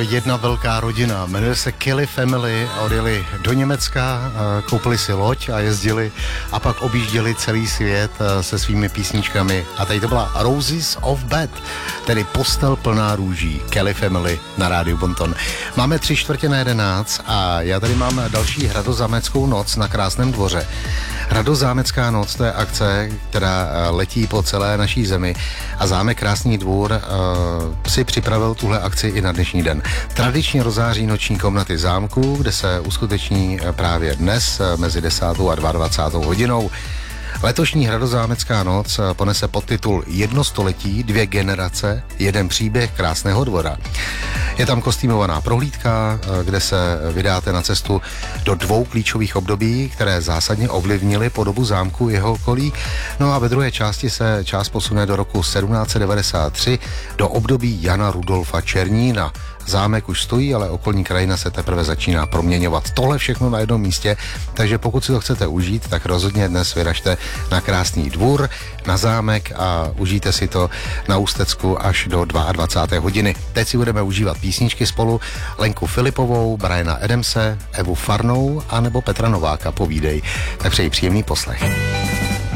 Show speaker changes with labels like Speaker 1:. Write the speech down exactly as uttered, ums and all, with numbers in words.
Speaker 1: jedna velká rodina, jmenuje se Kelly Family a odjeli do Německa, koupili si loď a jezdili a pak objížděli celý svět se svými písničkami. A tady to byla Roses of Bed, tedy postel plná růží, Kelly Family na rádiu Bonton. Máme tři čtvrtě na jedenáct a já tady mám další Hradozámeckou noc na Krásném dvoře. Hradozámecká noc, to je akce, která letí po celé naší zemi a zámek Krásný dvůr uh, si připravil tuhle akci i na dnešní den. Tradičně rozáří noční komnaty zámku, kde se uskuteční právě dnes mezi desátou a dvacátou druhou hodinou. Letošní Hradozámecká noc ponese podtitul Jedno století, dvě generace, jeden příběh Krásného dvora. Je tam kostýmovaná prohlídka, kde se vydáte na cestu do dvou klíčových období, které zásadně ovlivnily podobu zámku jeho okolí. No a ve druhé části se část posune do roku sedmnáct set devadesát tři do období Jana Rudolfa Černína. Zámek už stojí, ale okolní krajina se teprve začíná proměňovat. Tohle všechno na jednom místě, takže pokud si to chcete užít, tak rozhodně dnes vyražte na Krásný dvůr, na zámek a užijte si to na Ústecku až do dvacáté druhé hodiny. Teď si budeme užívat písničky spolu Lenku Filipovou, Briana Adamse, Evu Farnou a nebo Petra Nováka, povídej. Tak přeji příjemný poslech.